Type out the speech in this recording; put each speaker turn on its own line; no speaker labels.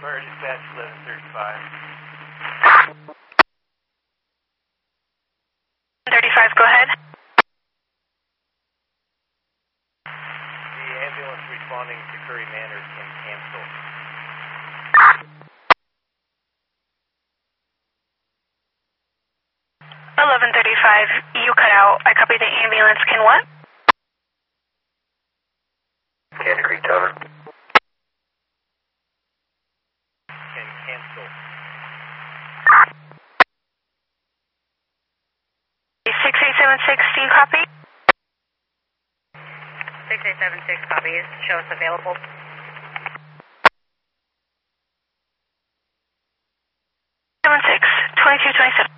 Fire dispatch 1135.
35, go ahead.
The ambulance responding to Curry Manor can cancel.
1135, you cut out. I copy the ambulance. Can what?
Can't agree, Tower.
Can cancel.
6876, do you copy?
6876 copies. Show us available.
76, 2227.